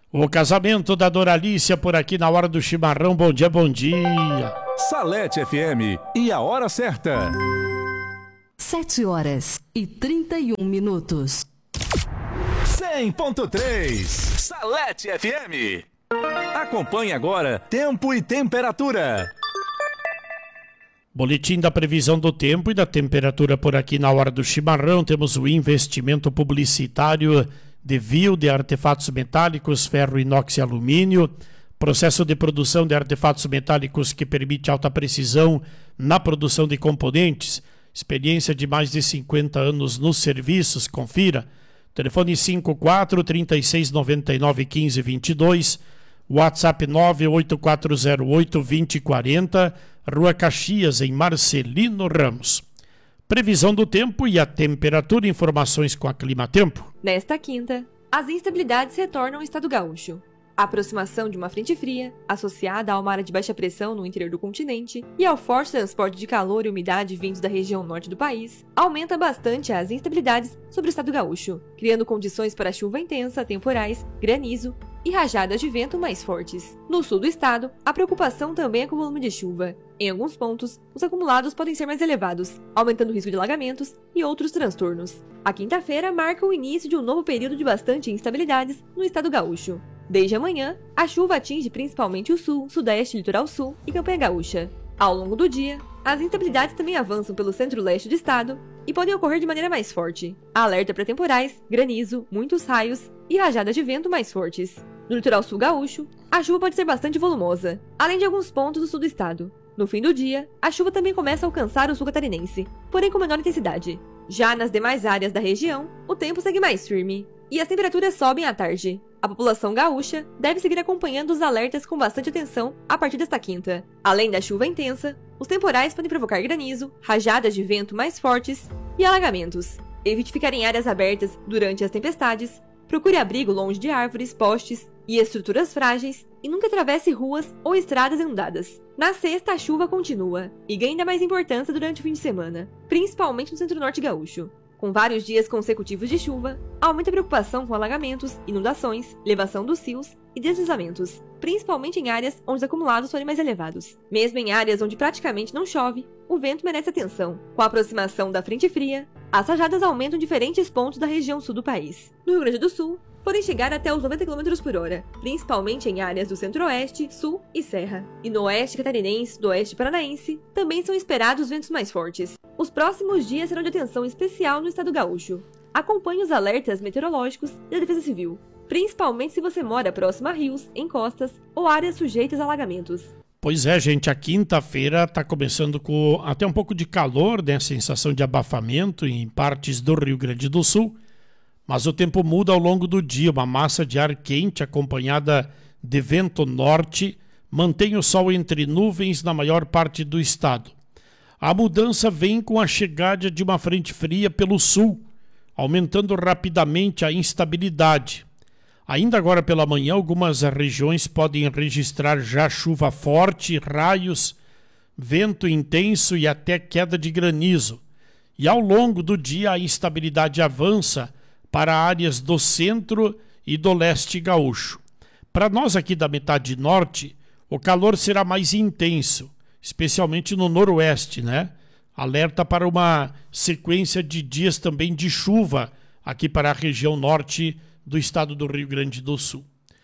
O casamento da Doralícia por aqui na hora do chimarrão. Bom dia, bom dia. Salete FM e a hora certa. 7h31. 100.3 Salete FM. Acompanhe agora tempo e temperatura. Boletim da previsão do tempo e da temperatura por aqui na hora do chimarrão. Temos o investimento publicitário de Viu de artefatos metálicos, ferro, inox e alumínio. Processo de produção de artefatos metálicos que permite alta precisão na produção de componentes. Experiência de mais de 50 anos nos serviços. Confira. Telefone 54-3699-1522. WhatsApp 98408-2040. Rua Caxias, em Marcelino Ramos. Previsão do tempo e a temperatura, informações com a Climatempo. Nesta quinta, as instabilidades retornam ao estado gaúcho. A aproximação de uma frente fria, associada a uma área de baixa pressão no interior do continente e ao forte transporte de calor e umidade vindos da região norte do país, aumenta bastante as instabilidades sobre o estado gaúcho, criando condições para chuva intensa, temporais, granizo e rajadas de vento mais fortes. No sul do estado, a preocupação também é com o volume de chuva. Em alguns pontos, os acumulados podem ser mais elevados, aumentando o risco de alagamentos e outros transtornos. A quinta-feira marca o início de um novo período de bastante instabilidades no estado gaúcho. Desde amanhã, a chuva atinge principalmente o sul, sudeste, litoral sul e campanha gaúcha. Ao longo do dia, as instabilidades também avançam pelo centro-leste do estado e podem ocorrer de maneira mais forte. Há alerta para temporais, granizo, muitos raios e rajadas de vento mais fortes. No litoral sul gaúcho, a chuva pode ser bastante volumosa, além de alguns pontos do sul do estado. No fim do dia, a chuva também começa a alcançar o sul catarinense, porém com menor intensidade. Já nas demais áreas da região, o tempo segue mais firme e as temperaturas sobem à tarde. A população gaúcha deve seguir acompanhando os alertas com bastante atenção a partir desta quinta. Além da chuva intensa, os temporais podem provocar granizo, rajadas de vento mais fortes e alagamentos. Evite ficar em áreas abertas durante as tempestades, procure abrigo longe de árvores, postes e estruturas frágeis e nunca atravesse ruas ou estradas inundadas. Na sexta, a chuva continua e ganha ainda mais importância durante o fim de semana, principalmente no centro-norte gaúcho. Com vários dias consecutivos de chuva, aumenta a preocupação com alagamentos, inundações, elevação dos rios e deslizamentos, principalmente em áreas onde os acumulados forem mais elevados. Mesmo em áreas onde praticamente não chove, o vento merece atenção. Com a aproximação da frente fria, as rajadas aumentam em diferentes pontos da região sul do país. No Rio Grande do Sul, podem chegar até os 90 km por hora, principalmente em áreas do centro-oeste, sul e serra. E no oeste catarinense, do oeste paranaense, também são esperados ventos mais fortes. Os próximos dias serão de atenção especial no estado gaúcho. Acompanhe os alertas meteorológicos da Defesa Civil, principalmente se você mora próximo a rios, encostas ou áreas sujeitas a alagamentos. Pois é, gente, a quinta-feira está começando com até um pouco de calor, né? Sensação de abafamento em partes do Rio Grande do Sul. Mas o tempo muda ao longo do dia. Uma massa de ar quente acompanhada de vento norte mantém o sol entre nuvens na maior parte do estado. A mudança vem com a chegada de uma frente fria pelo sul, aumentando rapidamente a instabilidade. Ainda agora pela manhã, algumas regiões podem registrar já chuva forte, raios, vento intenso e até queda de granizo. E ao longo do dia a instabilidade avança para áreas do centro e do leste gaúcho. Para nós aqui da metade norte, o calor será mais intenso, especialmente no noroeste, né? Alerta para uma sequência de dias também de chuva aqui para a região norte do estado do Rio Grande do Sul.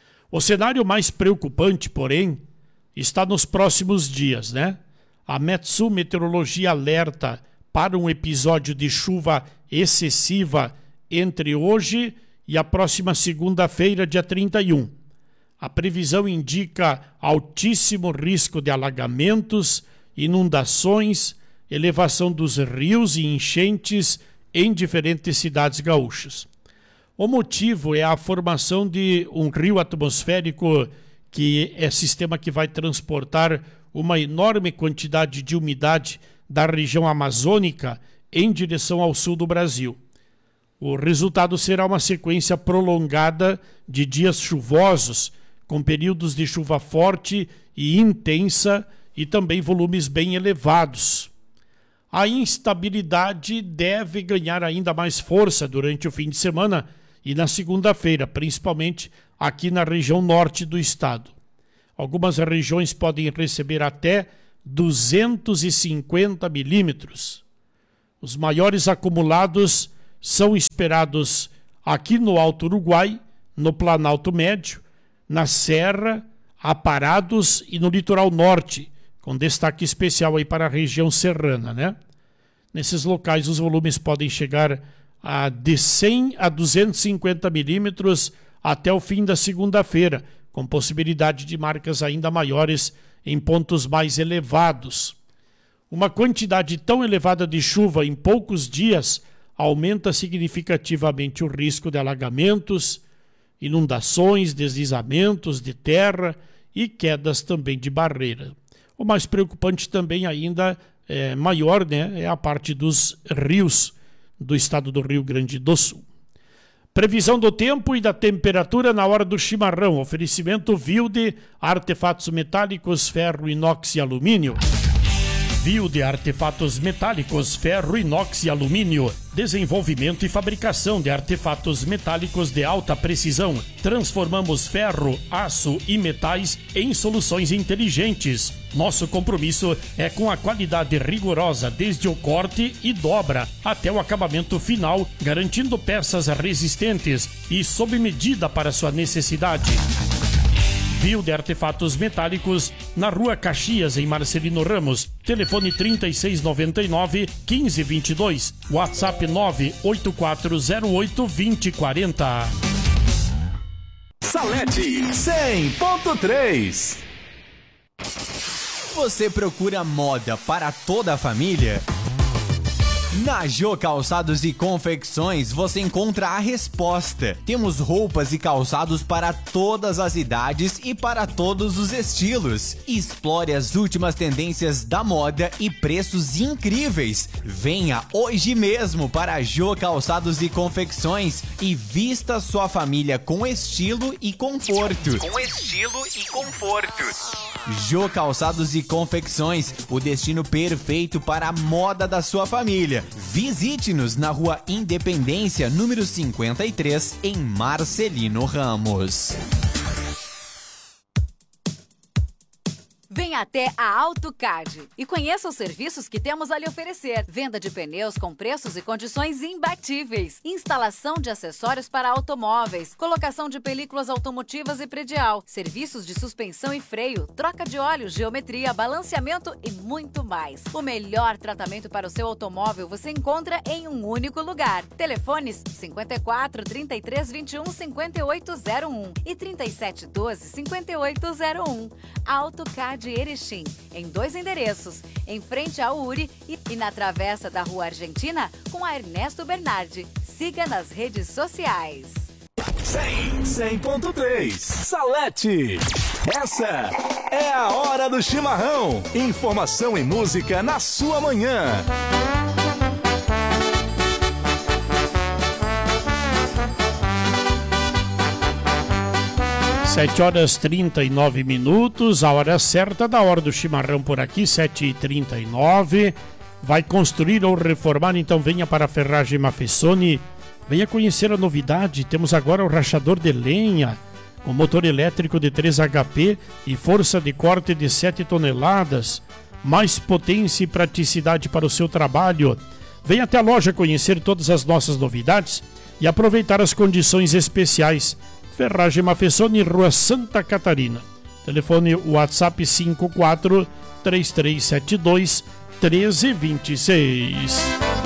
O cenário mais preocupante, porém, está nos próximos dias, né? A Metsu Meteorologia alerta para um episódio de chuva excessiva entre hoje e a próxima segunda-feira, dia 31. A previsão indica altíssimo risco de alagamentos, inundações, elevação dos rios e enchentes em diferentes cidades gaúchas. O motivo é a formação de um rio atmosférico que é sistema que vai transportar uma enorme quantidade de umidade da região amazônica em direção ao sul do Brasil. O resultado será uma sequência prolongada de dias chuvosos, com períodos de chuva forte e intensa e também volumes bem elevados. A instabilidade deve ganhar ainda mais força durante o fim de semana e na segunda-feira, principalmente aqui na região norte do estado. Algumas regiões podem receber até 250 milímetros. Os maiores acumulados são esperados aqui no Alto Uruguai, no Planalto Médio, na Serra, Aparados e no litoral norte, com destaque especial aí para a região serrana, né? Nesses locais os volumes podem chegar de 100 a 250 milímetros até o fim da segunda-feira, com possibilidade de marcas ainda maiores em pontos mais elevados. Uma quantidade tão elevada de chuva em poucos dias aumenta significativamente o risco de alagamentos, inundações, deslizamentos de terra e quedas também de barreira. O mais preocupante também ainda maior, né, é a parte dos rios do estado do Rio Grande do Sul. Previsão do tempo e da temperatura na hora do chimarrão. Oferecimento Vilde, artefatos metálicos, ferro, inox e alumínio. Vilde, artefatos metálicos, ferro, inox e alumínio. Desenvolvimento e fabricação de artefatos metálicos de alta precisão. Transformamos ferro, aço e metais em soluções inteligentes. Nosso compromisso é com a qualidade rigorosa, desde o corte e dobra até o acabamento final, garantindo peças resistentes e sob medida para sua necessidade. Vilde Artefatos Metálicos, na Rua Caxias, em Marcelino Ramos. Telefone 3699-1522. WhatsApp 98408-2040. Salete 100.3. Você procura moda para toda a família? Na Jô Calçados e Confecções você encontra a resposta. Temos roupas e calçados para todas as idades e para todos os estilos. Explore as últimas tendências da moda e preços incríveis. Venha hoje mesmo para a Jô Calçados e Confecções e vista sua família com estilo e conforto. Jô Calçados e Confecções, o destino perfeito para a moda da sua família. Visite-nos na Rua Independência, número 53, em Marcelino Ramos. Venha até a AutoCard e conheça os serviços que temos a lhe oferecer. Venda de pneus com preços e condições imbatíveis. Instalação de acessórios para automóveis. Colocação de películas automotivas e predial. Serviços de suspensão e freio. Troca de óleo, geometria, balanceamento e muito mais. O melhor tratamento para o seu automóvel você encontra em um único lugar. Telefones 54 33 21 5801 e 37 12 5801. AutoCard Erechim, em 2 endereços, em frente ao URI e na travessa da Rua Argentina com a Ernesto Bernardi. Siga nas redes sociais. 100.3 Salete. Essa é a hora do chimarrão. Informação e música na sua manhã. 7h39, a hora certa da hora do chimarrão por aqui, 7h39. Vai construir ou reformar? Então venha para a Ferragem Mafessoni. Venha conhecer a novidade. Temos agora o rachador de lenha, com motor elétrico de 3 HP e força de corte de 7 toneladas. Mais potência e praticidade para o seu trabalho. Venha até a loja conhecer todas as nossas novidades e aproveitar as condições especiais. Ferragem Mafessoni, Rua Santa Catarina. Telefone WhatsApp 54 3372 1326.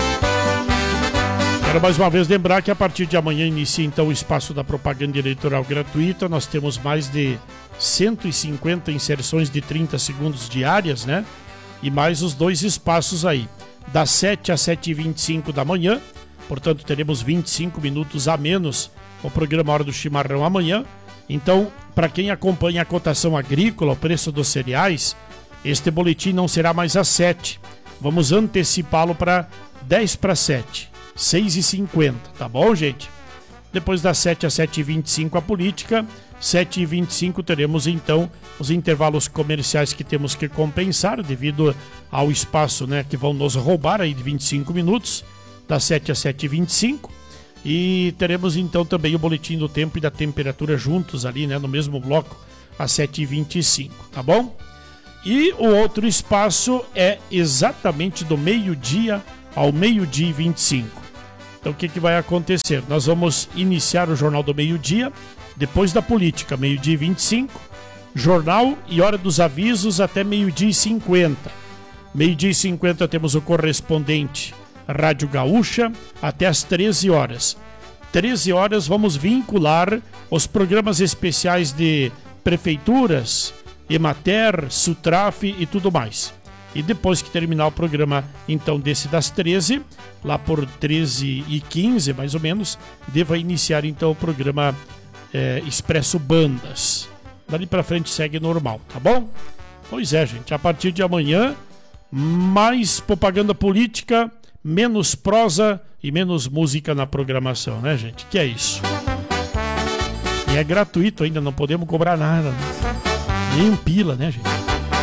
Quero mais uma vez lembrar que a partir de amanhã inicia então o espaço da propaganda eleitoral gratuita. Nós temos mais de 150 inserções de 30 segundos diárias, né? E mais os 2 espaços aí, das 7 às 7h25 da manhã. Portanto, teremos 25 minutos a menos o programa Hora do Chimarrão amanhã. Então, para quem acompanha a cotação agrícola, o preço dos cereais, este boletim não será mais às 7. Vamos antecipá-lo para 10 para 7, 6h50, tá bom, gente? Depois das 7 às 7h25 a política, 7h25 teremos então os intervalos comerciais que temos que compensar devido ao espaço, né, que vão nos roubar aí de 25 minutos, das 7 às 7h25. E teremos então também o boletim do tempo e da temperatura juntos ali, né, no mesmo bloco, às 7h25, tá bom? E o outro espaço é exatamente do meio-dia ao meio-dia e 25. Então o que vai acontecer? Nós vamos iniciar o Jornal do Meio-Dia, depois da política, meio-dia e 25, jornal e hora dos avisos até meio-dia e 50. Meio-dia e 50 temos o correspondente Rádio Gaúcha até as 13 horas. 13 horas vamos vincular os programas especiais de prefeituras, Emater, Sutraf e tudo mais. E depois que terminar o programa, então, desse das 13, lá por 13h15, mais ou menos, deva iniciar, então, o programa Expresso Bandas. Dali pra frente segue normal, tá bom? Pois é, gente, a partir de amanhã, mais propaganda política, menos prosa e menos música na programação, né, gente? Que é isso? E é gratuito ainda, não podemos cobrar nada, né? Nem um pila, né, gente?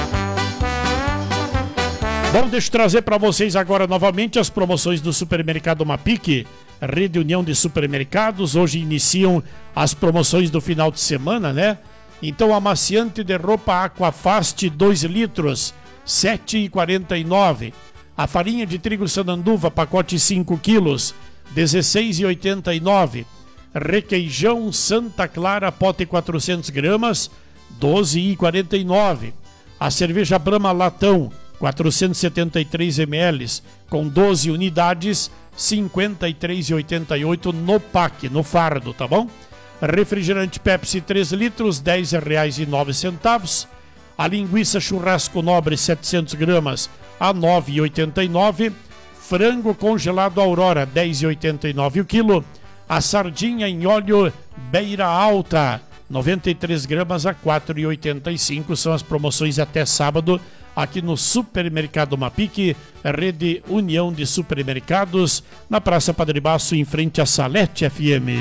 Bom, deixa eu trazer para vocês agora novamente as promoções do Supermercado Mapic, Rede União de Supermercados. Hoje iniciam as promoções do final de semana, né? Então, amaciante de roupa Aquafast 2 litros, R$ 7,49. A farinha de trigo Sananduva, pacote 5 quilos, R$ 16,89. Requeijão Santa Clara, pote 400 gramas, R$ 12,49. A cerveja Brahma Latão, 473 ml, com 12 unidades, R$ 53,88 no pack, no fardo, tá bom? Refrigerante Pepsi 3 litros, R$ 10,09. A linguiça churrasco nobre 700 gramas, a R$ 9,89. Frango congelado Aurora, R$ 10,89 o quilo. A sardinha em óleo Beira Alta, 93 gramas a R$ 4,85. São as promoções até sábado aqui no Supermercado Mapic, Rede União de Supermercados, na Praça Padre Baço, em frente à Salete FM.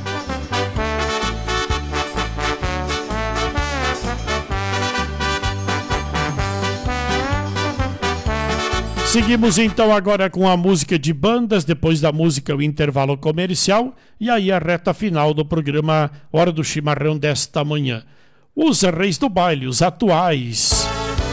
Seguimos então agora com a música de bandas, depois da música o intervalo comercial e aí a reta final do programa Hora do Chimarrão desta manhã. Os reis do baile, os atuais.